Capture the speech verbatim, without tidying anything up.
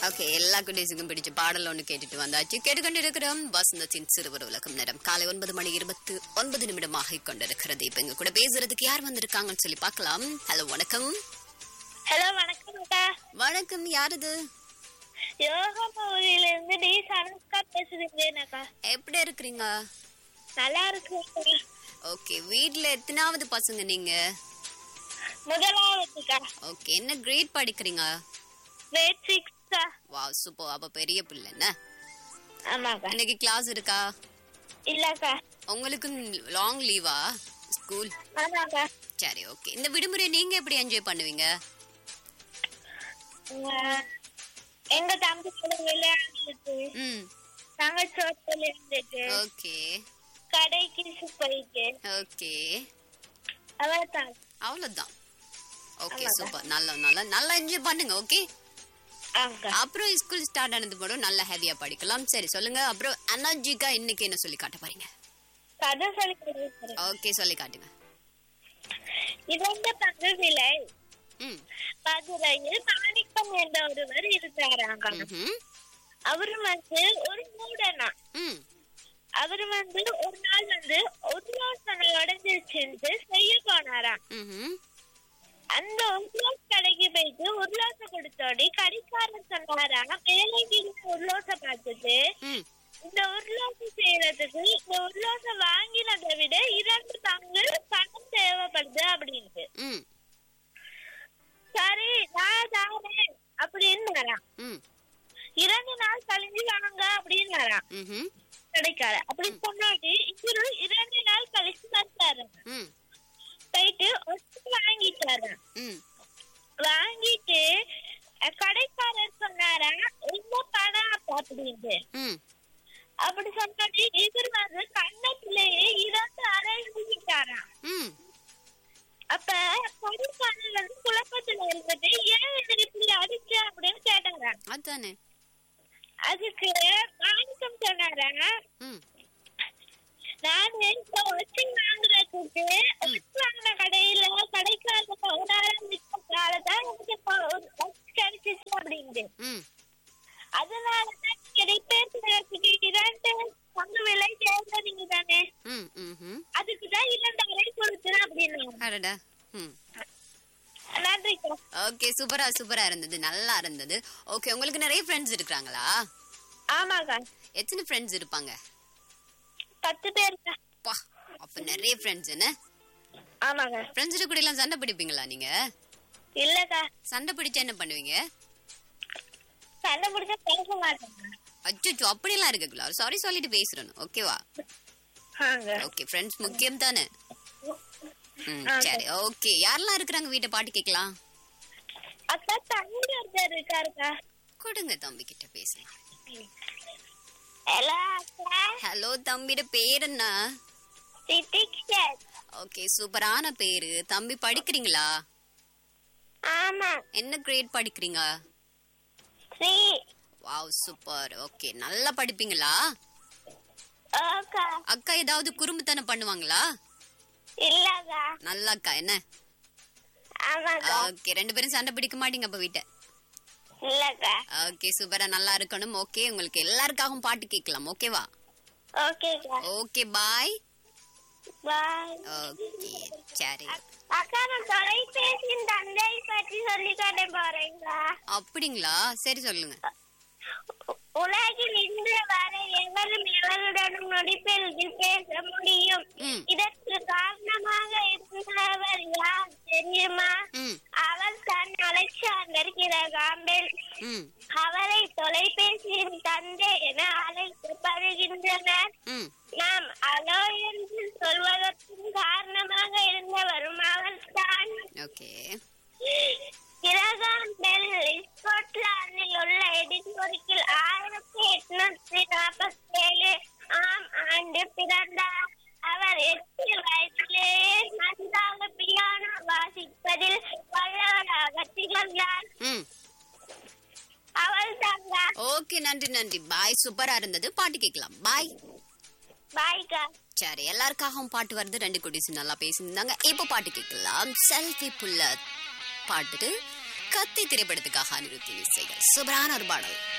Okay, எல்லா குட்டீஸுக்கும் பிடிச்ச பாடல் ஒன்று கேட்டுட்டு வந்தாச்சு. கேட்டுக்கொண்டிருக்கிறோம் வசந்தத்தின் சிறுவர் உலகம். நேரம் காலை ஒன்பது மணி இருபத்தி ஒன்பது நிமிடமாக கொண்டிருக்கிறது. இப்ப எங்க கூட பேசுறதுக்கு யார் வந்திருக்காங்கன்னு சொல்லி பார்க்கலாம். ஹலோ, வணக்கம். ஹலோ, வணக்கம் அக்கா. வணக்கம், யாருது? யோகமூரியில இருந்து டி சனுஷ்கா பேசுறீங்க அக்கா. எப்படி இருக்கிறீங்க? நல்லா இருக்கு. ஓகே, வீட்ல எத்தனாவது பசங்க நீங்க? முதலாவதுக்கா. ஓகே, என்ன கிரேட் படிக்கிறீங்க? Great six. Wow, super. அப்ப பெரிய பிள்ளை என்ன? ஆமாக்கா. இன்னைக்கு கிளாஸ் இருக்கா? இல்லக்கா. உங்களுக்கு லாங் லீவா ஸ்கூல்? ஆமாக்கா. சரி, ஓகே. இந்த விடுமுறை நீங்க எப்படி என்ஜாய் பண்ணுவீங்க? எங்க தம்பி கூட விளையாடுறது, ம், நாங்க சோத்துல இருந்துட்டு ஓகே கடைக்கு போயிட்டு ஓகே அவ்வளவுதான். அவ்வளவுதான். Okay, super. நல்லா நல்லா நல்லா என்ஜாய் பண்ணுங்க. ஓகே, ஆமாக்கா. அப்புறம் ஸ்கூல் ஸ்டார்ட் ஆனது போதும் நல்லா ஹெவியா படிக்கலாம். சரி, சொல்லுங்க. அப்புறம் எனர்ஜிக்கா இன்னைக்கு என்ன சொல்லி காட்ட போறீங்க? கதை சொல்லி கொடுக்கிறேன். ஓகே, சொல்லி காட்டுங்க. இரண்டு பங்கு விலை. ம், மதுரையில் மாணிக்கம் என்ற ஒருவர் இருக்கிறாங்க. ம்ஹும், அவரு வந்து ஒரு மூடனா. ம், அவரு வந்து ஒரு நாள் வந்து உருளோசனை உடஞ்சிருச்சு செய்ய போனாராம். ம்ஹும், அந்த உருளோச கடைக்கு போயிட்டு உருளோச கொடுத்தோடி கடைக்காரன் சொன்னாரா, வேலைக்கு உருளோச பார்த்துட்டு ம், இந்த உருளோச செய்யறதுக்கு இந்த உருளோச வாங்கினதை விட இரண்டு பங்கு பணம் தேவைப்படுது அப்படின்ட்டு. ம், சரி, நான் தாரேன் அப்படின்னு ம், இரண்டு நாள் கழிஞ்சு வாங்க அப்படின்னு ம்ஹும், கிடைக்காது. அப்படி சொன்னாடி இவரு இரண்டு நாள் கழிச்சு வந்தாரு. ம், போயிட்டு ஒட்டு வாங்கிட்டாரு. ம், வாங்கிட்டு கடைக்காரர் சொன்னாரா, எங்க பணம் அப்படின்னு. ம், அப்படி சொன்னாடி இவர் வந்து கண்ணத்திலேயே இரண்டு அறை எழுதிட்டாரா. ம், அப்ப கடைக்காரர் வந்து குழப்பத்துல இருந்துட்டு ஏன் இவர் இப்படி அடிச்ச அப்படின்னு கேட்டாங்க. அதானே. அதுக்கு மாணிக்கம் சொன்னாரா, ம், நானு இப்ப ஒட்டி வாங்குறதுக்கு ஒட்டி வாங்கின கடையில கடைக்காரர் ஆரம்பிச்சதாலதான் எனக்கு கிடைச்சிச்சு அப்படின்ட்டு. ம், அதனாலதான் நீங்க பேசுறதுக்கு இரண்டு பங்கு விலை தேர்ந்தீங்க தானே, ம், ம்ஹும். அதுக்குதான் இரண்டு அறை கொடுத்துறேன் அப்படின்னு. அடடா. ம், நன்றிக்கா. ஓகே, சூப்பரா சூப்பரா இருந்தது, நல்லா இருந்தது. ஓகே, உங்களுக்கு நிறைய ஃப்ரெண்ட்ஸ் இருக்காங்களா? ஆமாக்கா, எத்தனை ஃப்ரெண்ட்ஸ் இருப்பாங்க? பத்து பேருக்கா. பா, அப்ப நிறைய ஃப்ரெண்ட்ஸ் என்ன? ஆமாக்கா. ஃப்ரெண்ட்ஸ் கூட எல்லாம் சண்டை பிடிப்பீங்களா நீங்க? இல்லக்கா, சண்டை பிடிச்சா என்ன பண்ணுவீங்க? சண்டை பிடிச்சா பேச மாட்டேங்க. அச்சோ, அப்படி எல்லாம் இருக்குங்களா? சாரி சொல்லிட்டு பேசுறேன். ஓகேவா? ஓகே, ஃப்ரெண்ட்ஸ் முக்கியம் தானே. ம், சரி, ஓகே. யாரெல்லாம் இருக்கிறாங்க வீட்டை? பாட்டு கேட்கலாம். அக்கா, தம்பி ஒருத்தர் இருக்காருக்கா. கொடுங்க, தம்பி கிட்ட பேசலாம். ஹலோ அக்கா. ஹலோ, தம்பியோட பேர் என்ன? சித்திக்ஷன். ஓகே, சூப்பரான பேரு. தம்பி படிக்கிறீங்களா? ஆமா. என்ன கிரேட் படிக்கிறீங்க? த்ரீ. Wow, super. ஓகே, நல்லா படிப்பீங்களா? ஓகா. அக்கா ஏதாவது குறும்புத்தனம் பண்ணுவாங்களா? இல்லக்கா. நல்ல அக்கா என்ன? ஆமாக்கா. ஓகே, ரெண்டு பேரும் சண்டை பிடிக்க மாட்டீங்க அப்ப வீட்டை? இல்லக்கா. ஓகே, சூப்பரா நல்லா இருக்கணும். ஓகே, உங்களுக்கு எல்லாருக்காகவும் பாட்டு கேட்கலாம். ஓகேவா? ஓகேக்கா. ஓகே, பாய். பாய். ஓகே, சரி. அக்கா, நான் தொலைபேசியின் தந்தை பற்றி சொல்லிக்காட்ட போறேங்களா? அப்படிங்களா? சரி, சொல்லுங்க. உலகில் இன்று வரை எவரும் எவருடனும் நொடிப்பெருகில் பேச முடியும். இதற்கு காரணமாக இருந்தவர் யார் தெரியுமா? அவர் தான் அலெக்சாண்டர் கிரகாம்பெல். அவரை தொலைபேசியின் தந்தை என அழைக்கப்படுகின்றனர். நாம் அலோ என்று சொல்வதற்கும் காரணமாக இருந்தவரும் அவர் தான். கிரகாம்பெல் ஸ்காட்லாந்தில் உள்ள எடின்பர்கில் ஆயிரத்தி எட்நூத்தி நாற்பத்தி ஏழு ஆம் ஆண்டு பிறந்தார். அவர் எட்டு வயதிலேயே நன்றாக பியானோ வாசிப்பதில் வல்லவராக திகழ்ந்தார். அவள் தாங்க. ஓகே, நன்றி நன்றி. பாய், சூப்பரா இருந்தது. பாட்டு கேட்கலாம். பாய். பாய்க்கா. சரி, எல்லாருக்காகவும் பாட்டு வருது. ரெண்டு குட்டீஸ் நல்லா பேசியிருந்தாங்க. இப்போ பாட்டு கேட்கலாம். செல்ஃபி புல்ல பாட்டு கத்தி திரைப்படத்துக்காக அனிருத்தின் இசைகள் சூப்பரான ஒரு பாடல்.